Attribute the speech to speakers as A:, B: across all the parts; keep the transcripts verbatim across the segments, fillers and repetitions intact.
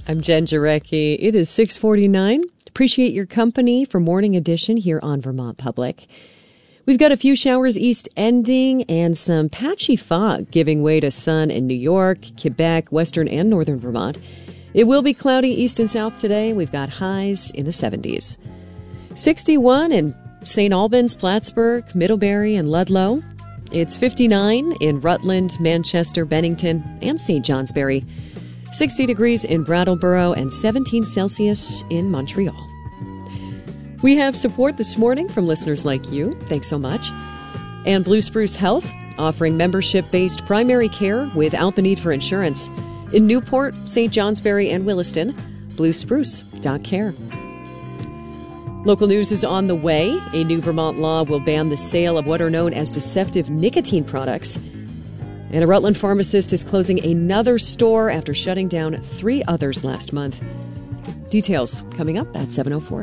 A: I'm Jen Jarecki. It is six forty-nine. Appreciate your company for Morning Edition here on Vermont Public. We've got a few showers east ending and some patchy fog giving way to sun in New York, Quebec, western and northern Vermont. It will be cloudy east and south today. We've got highs in the seventies. sixty-one in Saint Albans, Plattsburgh, Middlebury, and Ludlow. It's fifty-nine in Rutland, Manchester, Bennington, and Saint Johnsbury. sixty degrees in Brattleboro and seventeen Celsius in Montreal. We have support this morning from listeners like you. Thanks so much. And Blue Spruce Health, offering membership-based primary care without the need for insurance. In Newport, Saint Johnsbury, and Williston, blue spruce dot care. Local news is on the way. A new Vermont law will ban the sale of what are known as deceptive nicotine products. And a Rutland pharmacist is closing another store after shutting down three others last month. Details coming up at seven oh four.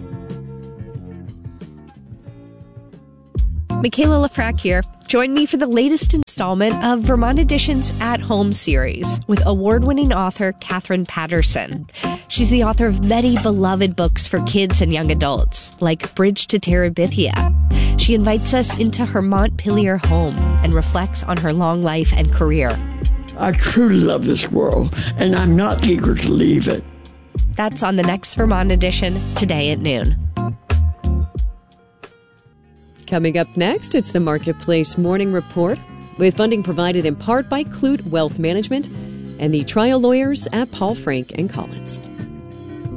B: Michaela Lafrac here. Join me for the latest installment of Vermont Edition's At Home series with award-winning author Katherine Patterson. She's the author of many beloved books for kids and young adults, like Bridge to Terabithia. She invites us into her Montpelier home and reflects on her long life and career.
C: I truly love this world, and I'm not eager to leave it.
B: That's on the next Vermont Edition, today at noon.
A: Coming up next, it's the Marketplace Morning Report, with funding provided in part by Clute Wealth Management and the trial lawyers at Paul Frank and Collins.